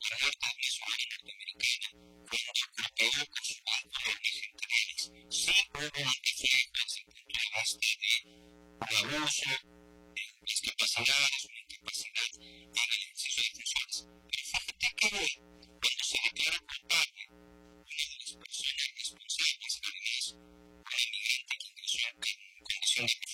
la muerte de una ciudadana norteamericana cuando golpeó con su auto a unos centenares. Sí hubo antecedentes desde el punto de vista de un abuso, discapacidades, una incapacidad en el ejercicio de funciones. Pero fíjate que hoy, cuando se declara culpable, una de las personas responsables, además, una inmigrante que ingresó en condición de